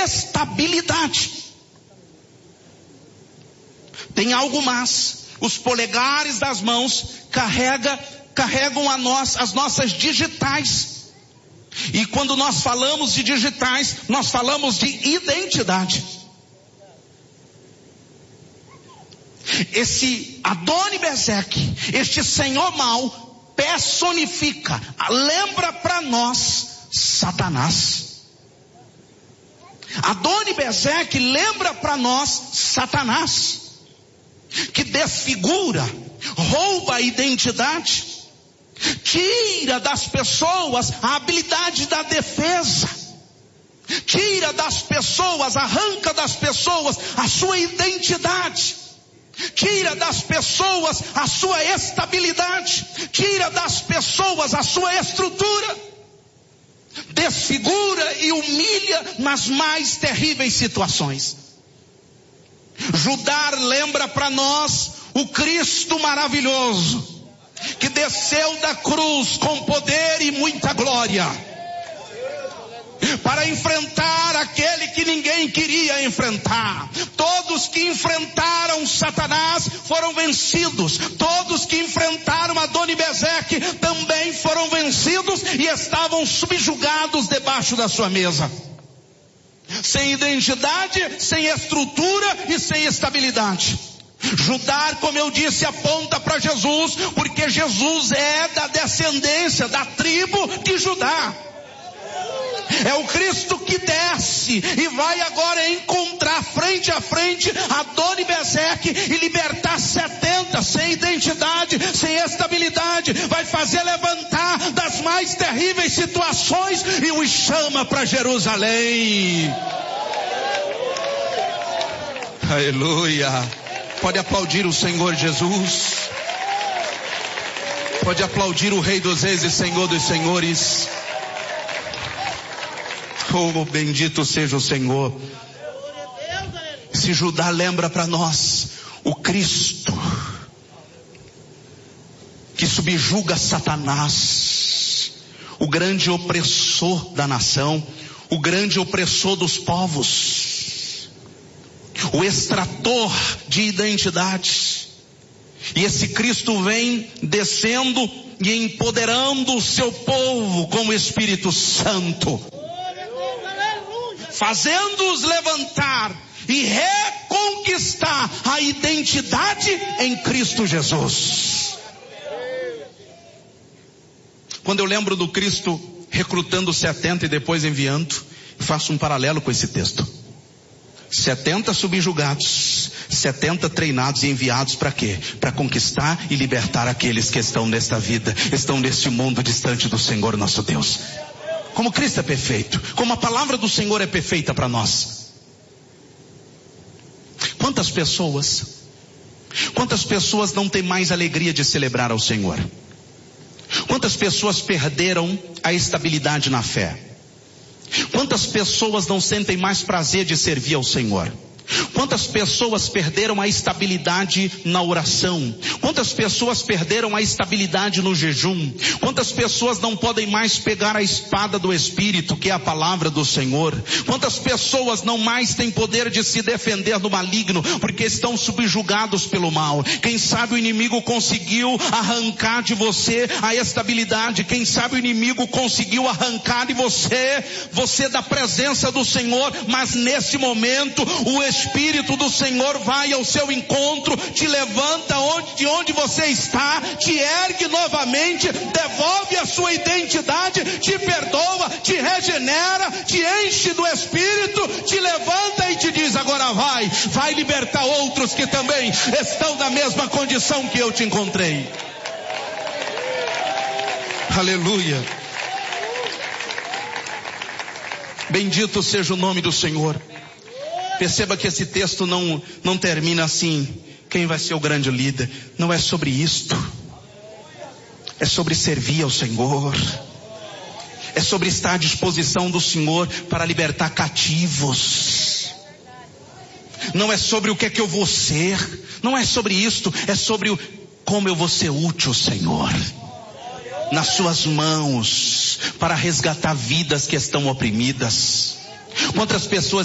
estabilidade. Tem algo mais. Os polegares das mãos carregam as nossas digitais. E quando nós falamos de digitais, nós falamos de identidade. Esse Adoni-Bezeque, este senhor mau, personifica, lembra para nós Satanás. Adoni-Bezeque lembra para nós Satanás, que desfigura, rouba a identidade, tira das pessoas a habilidade da defesa, tira das pessoas, arranca das pessoas a sua identidade, tira das pessoas a sua estabilidade, tira das pessoas a sua estrutura, desfigura e humilha nas mais terríveis situações. Judá lembra para nós o Cristo maravilhoso, que desceu da cruz com poder e muita glória, para enfrentar aquele que ninguém queria enfrentar. Todos que enfrentaram Satanás foram vencidos. Todos que enfrentaram Adoni-Bezeque também foram vencidos e estavam subjugados debaixo da sua mesa. Sem identidade, sem estrutura e sem estabilidade. Judá, como eu disse, aponta para Jesus, porque Jesus é da descendência, da tribo de Judá. É o Cristo que desce e vai agora encontrar frente a frente Adoni-Bezeque e libertar 70 sem identidade, sem estabilidade. Vai fazer levantar das mais terríveis situações e os chama para Jerusalém. Aleluia. Pode aplaudir o Senhor Jesus. Pode aplaudir o Rei dos Reis e Senhor dos Senhores. Oh, bendito seja o Senhor. Se Judá lembra para nós o Cristo que subjuga Satanás, o grande opressor da nação, o grande opressor dos povos, o extrator de identidade. E esse Cristo vem descendo e empoderando o seu povo com o Espírito Santo, fazendo-os levantar e reconquistar a identidade em Cristo Jesus. Quando eu lembro do Cristo recrutando 70 e depois enviando, faço um paralelo com esse texto. 70 subjugados, 70 treinados e enviados para quê? Para conquistar e libertar aqueles que estão nesta vida, estão neste mundo distante do Senhor nosso Deus. Como Cristo é perfeito, como a palavra do Senhor é perfeita para nós. Quantas pessoas não têm mais alegria de celebrar ao Senhor? Quantas pessoas perderam a estabilidade na fé? Quantas pessoas não sentem mais prazer de servir ao Senhor? Quantas pessoas perderam a estabilidade na oração? Quantas pessoas perderam a estabilidade no jejum? Quantas pessoas não podem mais pegar a espada do Espírito, que é a palavra do Senhor? Quantas pessoas não mais têm poder de se defender do maligno, porque estão subjugados pelo mal? Quem sabe o inimigo conseguiu arrancar de você a estabilidade. Quem sabe o inimigo conseguiu arrancar de você da presença do Senhor, mas nesse momento o Espírito do Senhor vai ao seu encontro, te levanta de onde você está, te ergue novamente, devolve a sua identidade, te perdoa, te regenera, te enche do Espírito, te levanta e te diz: agora vai libertar outros que também estão na mesma condição que eu te encontrei. Aleluia. Bendito seja o nome do Senhor. Perceba que esse texto não termina assim: quem vai ser o grande líder? Não é sobre isto. É sobre servir ao Senhor. É sobre estar à disposição do Senhor para libertar cativos. Não é sobre o que é que eu vou ser. Não é sobre isto. É sobre como eu vou ser útil, Senhor, nas suas mãos, para resgatar vidas que estão oprimidas. Quantas pessoas